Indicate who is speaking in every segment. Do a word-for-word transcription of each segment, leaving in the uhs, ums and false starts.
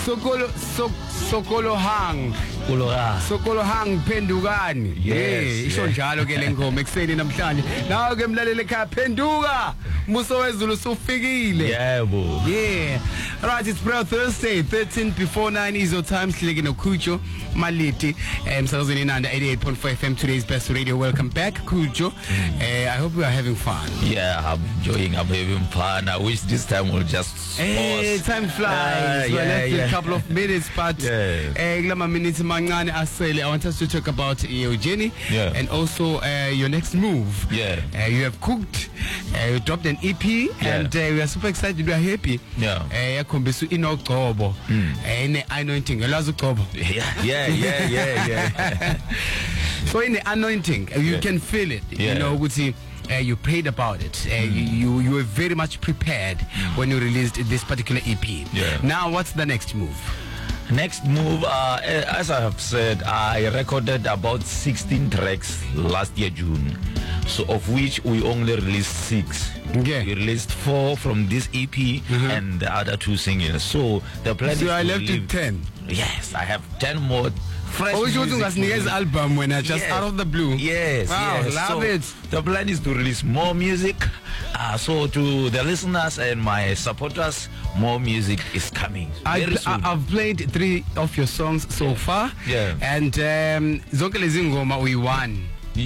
Speaker 1: Sokolo so, Sokolo hang
Speaker 2: Kulora.
Speaker 1: Sokolo hang Pendugani.
Speaker 2: Yes,
Speaker 1: isho njalo ke le ngoma ekseni namhlanje. Nawe ke mlaleli ekhaya phenduka. Muso wezulu sufikile.
Speaker 2: Yebo.
Speaker 1: Yeah. All right, it's Pro Thursday, thirteen before nine is your time. Silege no Kujo Maliti. Um, Southern Inanda eighty-eight point four F M, today's best radio. Welcome back, Kujo. Mm. Uh, I hope we are having fun.
Speaker 2: Yeah, I'm enjoying. I'm having fun. I wish this time will just.
Speaker 1: Hey, time flies.
Speaker 2: Uh,
Speaker 1: We're
Speaker 2: yeah,
Speaker 1: left
Speaker 2: yeah.
Speaker 1: with a couple of minutes, but
Speaker 2: yeah.
Speaker 1: uh, minutes mangane asele. I want us to talk about your journey
Speaker 2: yeah.
Speaker 1: and also uh, your next move.
Speaker 2: Yeah.
Speaker 1: Uh, you have cooked. Uh, you dropped an E P,
Speaker 2: yeah.
Speaker 1: and uh, we are super excited. We are happy.
Speaker 2: Yeah.
Speaker 1: Uh, Kombisu ino gcobo. In anointing. Elazo gcobo.
Speaker 2: Yeah, yeah, yeah, yeah, yeah.
Speaker 1: So in the anointing, uh, you yeah. can feel it.
Speaker 2: Yeah.
Speaker 1: You know, Wuti, uh, you prayed about it. Uh, mm. you, you you were very much prepared mm. when you released this particular E P.
Speaker 2: Yeah.
Speaker 1: Now, what's the next move?
Speaker 2: Next move, uh, as I have said, I recorded about sixteen tracks last year June, so of which we only released six.
Speaker 1: Okay.
Speaker 2: We released four from this E P mm-hmm. and the other two singles. So the plan
Speaker 1: so
Speaker 2: is
Speaker 1: I
Speaker 2: to
Speaker 1: left
Speaker 2: leave.
Speaker 1: with ten.
Speaker 2: Yes, I have ten more. Fresh
Speaker 1: oh, you music album when I just
Speaker 2: yes.
Speaker 1: out of the blue.
Speaker 2: Yes,
Speaker 1: wow,
Speaker 2: yes.
Speaker 1: love
Speaker 2: so
Speaker 1: it.
Speaker 2: The plan is to release more music. Uh, so to the listeners and my supporters, more music is coming
Speaker 1: I
Speaker 2: very
Speaker 1: pl-
Speaker 2: soon.
Speaker 1: I- I've played three of your songs so far.
Speaker 2: Yeah.
Speaker 1: And um, zonke lezi ngoma we won.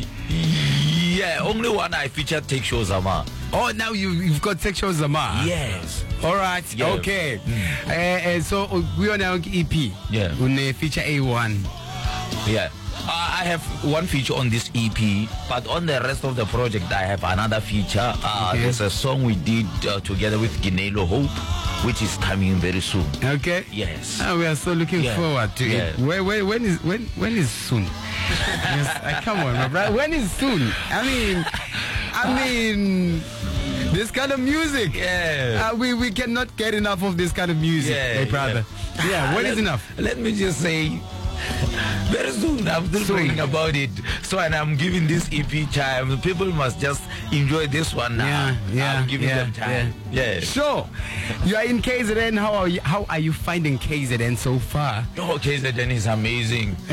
Speaker 2: Yeah, only one I featured Take Show Zama.
Speaker 1: Oh, now you, you've got Sexual Zama.
Speaker 2: Yes.
Speaker 1: All right.
Speaker 2: Yeah.
Speaker 1: Okay. Mm. Uh, uh, so uh, we are now E P.
Speaker 2: Yeah.
Speaker 1: On uh, feature A one.
Speaker 2: Yeah. Uh, I have one feature on this E P, but on the rest of the project, I have another feature. Uh,
Speaker 1: okay.
Speaker 2: There's a song we did uh, together with Ginelo Hope, which is coming very soon.
Speaker 1: Okay.
Speaker 2: Yes.
Speaker 1: Oh, we are so looking
Speaker 2: yeah.
Speaker 1: forward to
Speaker 2: yeah.
Speaker 1: it. When, when, when is when when is soon? Yes, uh, come on, my brother. When is soon? I mean, I mean. This kind of music,
Speaker 2: yeah.
Speaker 1: Uh, we we cannot get enough of this kind of music,
Speaker 2: yeah,
Speaker 1: hey brother. Yeah, yeah when
Speaker 2: let,
Speaker 1: is enough?
Speaker 2: Let me just say, very soon. I'm still
Speaker 1: soon.
Speaker 2: praying about it. So, and I'm giving this E P time. People must just enjoy this one now.
Speaker 1: Yeah, yeah,
Speaker 2: I'm giving
Speaker 1: yeah,
Speaker 2: them time. Yeah. yeah.
Speaker 1: So, you are in K Z N. How are you? How are you finding K Z N so far?
Speaker 2: Oh, K Z N is amazing.